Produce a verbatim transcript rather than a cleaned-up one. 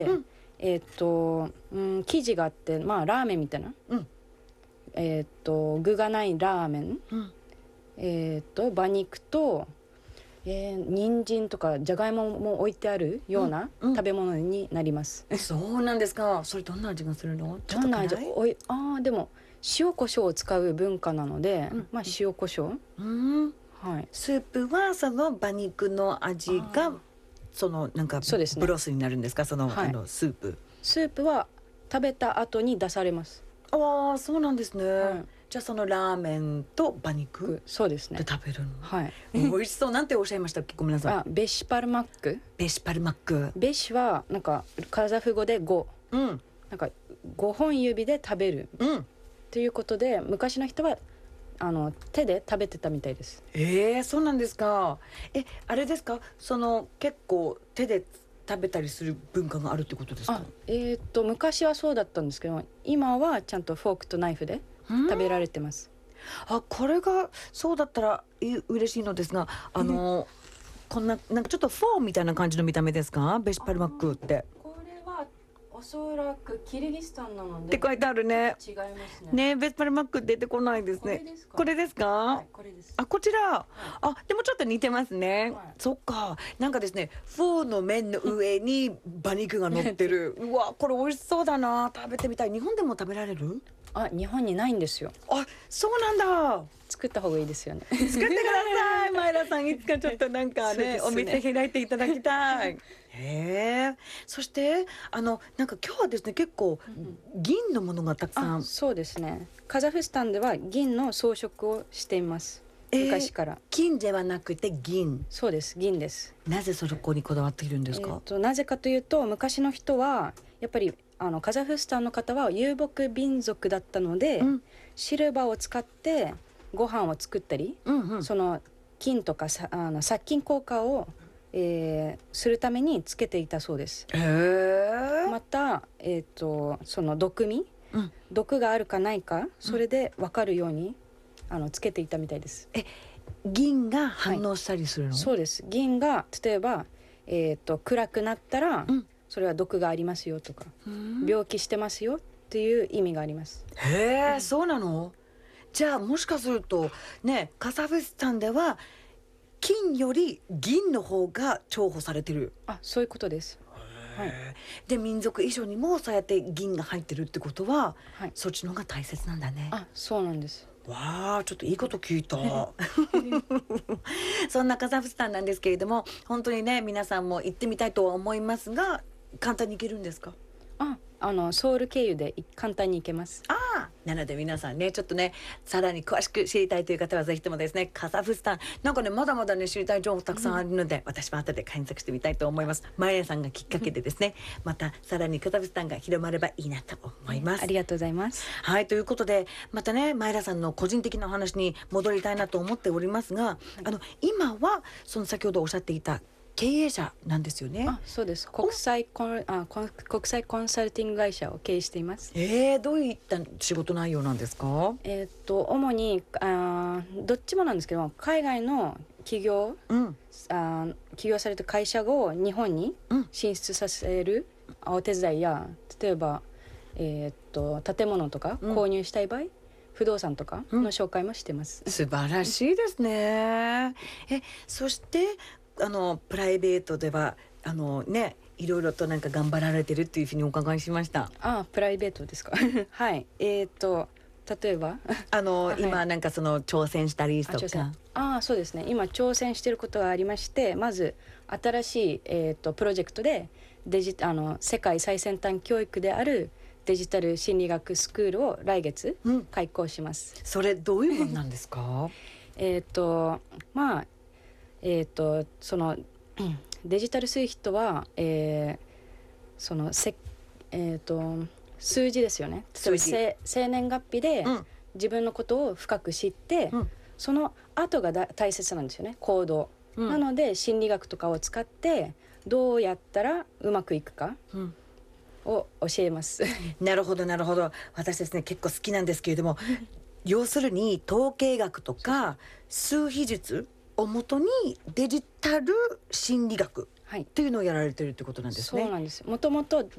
うん、 えーっと、うん、生地があって、まあラーメンみたいな、 うん、 えーっと具がないラーメン、 うん、 えーっと馬肉と、えー、人参とかじゃがいもも置いてあるようなうんうん食べ物になります。 そうなんですか。それどんな味がするの？ちょっどんな味？ と辛い？ おいあーでも塩コショウを使う文化なので、 うん、 まあ塩コショウ、 うん。 はい。 スープはその馬肉の味がそのなんかそうですね、 ブロスになるんですか？その、 はい。 あのスープ。 スープは食べた後に出されます。 ああ、そうなんですね。 はい。 じゃあそのラーメンと馬肉くそうですね。 で食べるの？ はい。 美味しそう。なんておっしゃいましたっけ？ごめんなさい。 あ、ベシパルマック。 ベシパルマック。 ベシはなんかカザフ語でご、 うん、 なんかごほん指で食べるうん。 ということで、昔の人はあの手で食べてたみたいです。 えー、そうなんですか。え、あれですか？その結構手で食べたりする文化があるってことですか？ あ、えー、っと昔はそうだったんですけど、今はちゃんとフォークとナイフで食べられてます。 あ、これがそうだったらい嬉しいのですが、あのこんななんかちょっとフォーみたいな感じの見た目ですか？ベシパルマックって。 これはおそらくキルギスタンなのでって書いてあるね。 違いますね。 ね、ベシパルマック出てこないですね。 これですか？ これですか？ はい、これです。 あ、こちら、あ、でもちょっと似てますね。 はいそっか、なんかですね、フォーの麺の上に馬肉が乗ってる。うわ、これ美味しそうだな。食べてみたい。日本でも食べられる？ あ、日本にないんですよ。 あ、そうなんだ。 作った方がいいですよね。 作ってください、前田さん。いつかちょっとなんかね、 そうですねお店開いていただきたい。へえ。そしてあのなんか今日はですね、結構銀のものがたくさん。 あ、そうですね。カザフスタンでは銀の装飾をしています。昔から。 金ではなくて銀。 そうです、銀です。 なぜそこにこだわっているんですか？ えーとなぜかというと、昔の人はやっぱりあのカザフスタンの方は遊牧民族だったので、 うんシルバーを使ってご飯を作ったり、 うんうん。 その金とかさあの殺菌効果を、えーするためにつけていたそうです。 へえ。 また、えー、とその毒味、 うん。 毒があるかないか、それで分かるようにあのつけていたみたいです。 え、銀が反応したりするの？ そうです。銀が例えば、えー、と暗くなったら、 うんそれは毒がありますよとか、 うん病気してますよっていう意味があります。 へえ、そうなの？じゃあもしかするとね、カザフスタンでは金より銀の方が重宝されてる。 あ、そういうことです。はい、 で、民族衣装にもそうやって銀が入ってるってことは、 はい、 そっちの方が大切なんだね。 あ、そうなんです。 わあ、ちょっといいこと聞いた。そんなカザフスタンなんですけれども、本当にね、皆さんも行ってみたいとは思いますが、簡単に行けるんですか？ あ、あのソウル経由でい簡単に行けます。 ああ、なので皆さんね、ちょっとね、さらに詳しく知りたいという方はぜひともですね、カザフスタン、なんかね、まだまだね、知りたい情報たくさんあるので、うん、私も後で検索してみたいと思います。マイヤさんがきっかけでですね、またさらにカザフスタンが広まればいいなと思います。 ありがとうございます。 はい、ということで、またね、前田さんの個人的なお話に戻りたいなと思っておりますが、はい、あの今はその先ほどおっしゃっていた経営者なんですよね。 あ、そうです。国際コンあコン国際コンサルティング会社を経営しています。 えー、どういった仕事内容なんですか？ えー、っと主にあどっちもなんですけど、海外の企業、 うん、 あ起業された会社を日本に進出させるお手伝いや、例えば、えー、っと建物とか購入したい場合、うん、不動産とかの紹介もしてます。 うん、素晴らしいですね。え、そしてあのプライベートではあのね、いろいろとなんか頑張られてるっていうふうにお伺いしました。 あ、プライベートですか？はい。えー、っと例えばあのあ、 今はい、 なんかその挑戦したりとか。 ああ、そうですね。今挑戦していることがありまして、まず新しい、えー、とプロジェクトでデジあの世界最先端教育であるデジタル心理学スクールを来月開講します。 うん、それどういうものなんですか？ えっとまあえっ、とそのデジタルスイフトは、えー、そのせえっ、と数字ですよね。例えば生年月日で、うん、自分のことを深く知って、うん、その後がだ大切なんですよね、行動、うん、なので心理学とかを使ってどうやったらうまくいくかを教えます、 うん、なるほどなるほど。私ですね、結構好きなんですけれども要するに統計学とか数比術をもとにデジタル心理学はい、 っていうのをやられてるってことなんですね。 そうなんです。もともと